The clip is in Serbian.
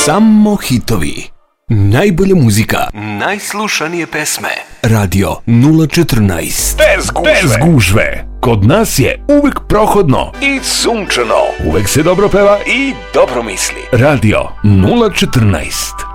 Samo hitovi. Najbolja muzika. Najslušanije pesme. Radio 014. Bez gužve. Kod nas je uvek prohodno I sunčano. Uvek se dobro peva I dobro misli. Radio 014.